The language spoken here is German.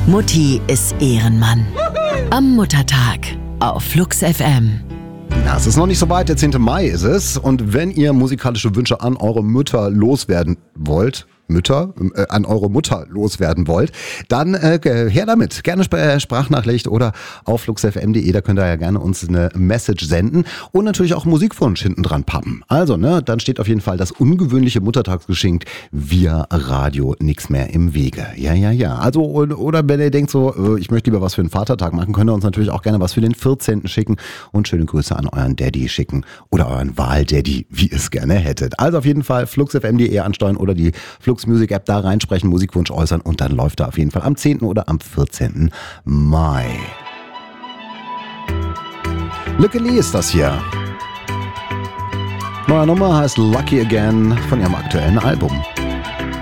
Mutti ist Ehrenmann. Am Muttertag auf Flux FM. Ja, es ist noch nicht so weit, der 10. Mai ist es. Und wenn ihr musikalische Wünsche an eure Mütter loswerden wollt, an eure Mutter loswerden wollt, dann her damit. Gerne Sprachnachricht oder auf fluxfm.de, da könnt ihr ja gerne uns eine Message senden und natürlich auch Musikwunsch hinten dran pappen. Also, dann steht auf jeden Fall das ungewöhnliche Muttertagsgeschenk via Radio nix mehr im Wege. Ja. Also, oder wenn ihr denkt so, ich möchte lieber was für den Vatertag machen, könnt ihr uns natürlich auch gerne was für den 14. schicken und schöne Grüße an euren Daddy schicken oder euren Wahldaddy, wie ihr es gerne hättet. Also auf jeden Fall fluxfm.de ansteuern oder die Flux Music App da reinsprechen, Musikwunsch äußern und dann läuft er auf jeden Fall am 10. oder am 14. Mai. Lykke Li ist das hier. Neue Nummer heißt Lucky Again von ihrem aktuellen Album.